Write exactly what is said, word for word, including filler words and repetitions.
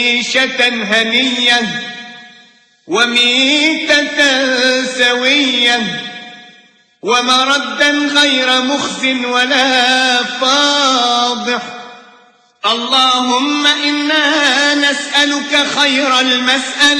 عيشة هنية وميتة سوية ومردا غير مخز ولا فاضح. اللهم إنا نسألك خير المسألة